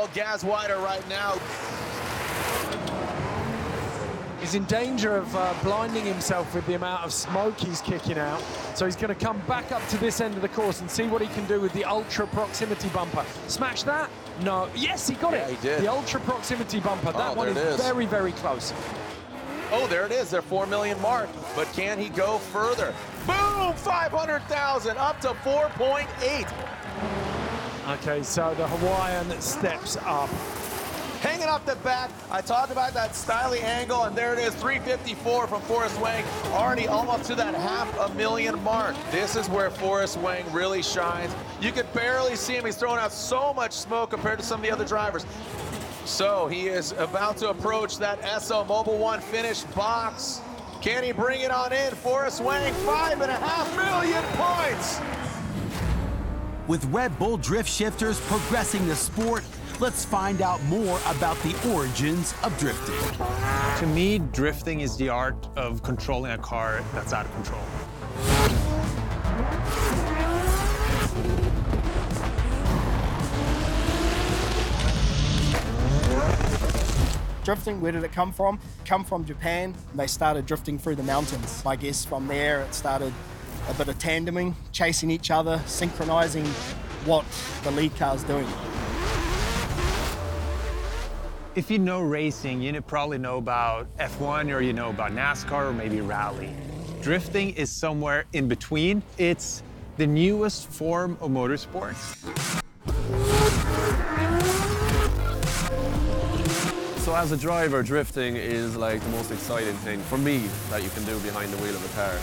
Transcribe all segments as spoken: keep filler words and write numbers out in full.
Miguel Gaswider right now. He's in danger of uh, blinding himself with the amount of smoke he's kicking out. So he's going to come back up to this end of the course and see what he can do with the ultra proximity bumper. Smash that? No. Yes, he got yeah, it. He did. The ultra proximity bumper. That oh, one is, is very, very close. Oh, there it is, their four million mark. But can he go further? Boom, five hundred thousand, up to four point eight. Okay, so the Hawaiian steps up. Hanging up the back, I talked about that styly angle, and there it is, three fifty-four from Forrest Wang, already almost to that half a million mark. This is where Forrest Wang really shines. You could barely see him. He's throwing out so much smoke compared to some of the other drivers. So he is about to approach that Esso Mobil one finish box. Can he bring it on in? Forrest Wang, five and a half million points. With Red Bull drift shifters progressing the sport, let's find out more about the origins of drifting. To me, drifting is the art of controlling a car that's out of control. Drifting, where did it come from? Come from Japan. They started drifting through the mountains. I guess from there it started a bit of tandeming, chasing each other, synchronizing what the lead car's doing. If you know racing, you probably know about F one, or you know about NASCAR, or maybe rally. Drifting is somewhere in between. It's the newest form of motorsports. So as a driver, drifting is like the most exciting thing for me that you can do behind the wheel of a car.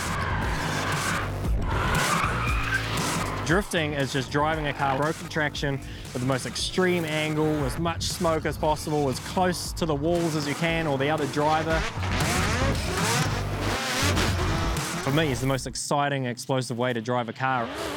Drifting is just driving a car, broken traction, with the most extreme angle, as much smoke as possible, as close to the walls as you can, or the other driver. For me, it's the most exciting, explosive way to drive a car.